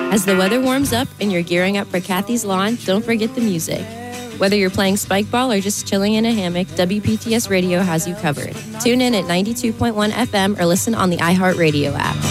As the weather warms up and you're gearing up for Kathy's Lawn, don't forget the music. Whether you're playing spike ball or just chilling in a hammock, WPTS Radio has you covered. Tune in at 92.1 FM or listen on the iHeartRadio app.